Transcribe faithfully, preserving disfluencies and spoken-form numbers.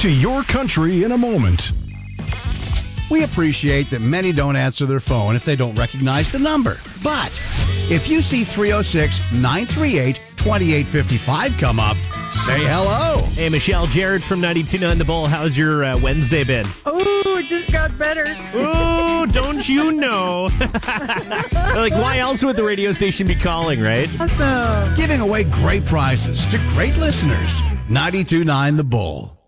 to your country in a moment. We appreciate that many don't answer their phone if they don't recognize the number. But if you see three oh six, nine three eight, two eight five five come up, say hello. Hey, Michelle, Jared from ninety-two point nine The Bull. How's your uh, Wednesday been? Oh, it just got better. Oh, don't you know? Like, why else would the radio station be calling, right? Awesome. Giving away great prizes to great listeners. ninety-two point nine The Bull.